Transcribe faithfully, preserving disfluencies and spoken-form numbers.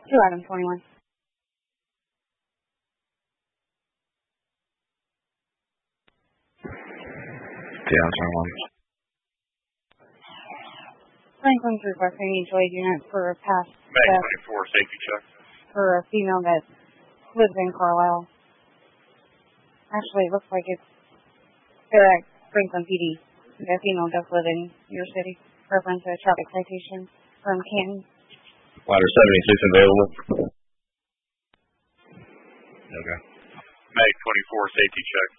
Two item twenty-one. Two item twenty-one. Franklin's requesting mutual aid unit for a past May twenty-four, safety check. For a female that lives in Carlisle. Actually, it looks like it's they're at Franklin P D. The female does live in your city. Reference to a traffic citation from Canton. Ladder seventy-six available. Okay. May twenty-four, safety check.